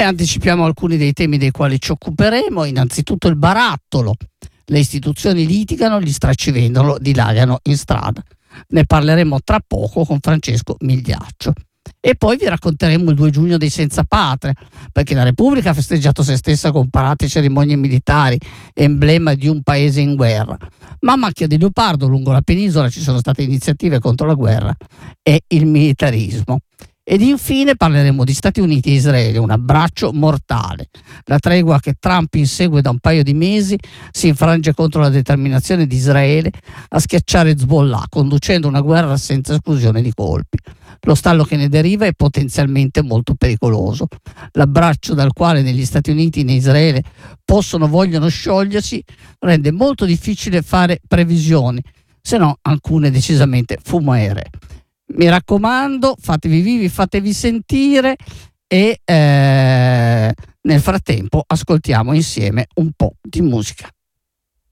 anticipiamo alcuni dei temi dei quali ci occuperemo. Innanzitutto il barattolo. Le istituzioni litigano, gli stracci vendono, dilagano in strada. Ne parleremo tra poco con Francesco Migliaccio. E poi vi racconteremo il 2 giugno dei senza patria, perché la Repubblica ha festeggiato se stessa con parate e cerimonie militari, emblema di un paese in guerra. Ma a macchia di leopardo lungo la penisola ci sono state iniziative contro la guerra e il militarismo. Ed infine parleremo di Stati Uniti e Israele, un abbraccio mortale. La tregua che Trump insegue da un paio di mesi si infrange contro la determinazione di Israele a schiacciare Hezbollah, conducendo una guerra senza esclusione di colpi. Lo stallo che ne deriva è potenzialmente molto pericoloso. L'abbraccio dal quale negli Stati Uniti e in Israele vogliono sciogliersi rende molto difficile fare previsioni, se no alcune decisamente fumoere. Mi raccomando, fatevi vivi, fatevi sentire e nel frattempo ascoltiamo insieme un po' di musica.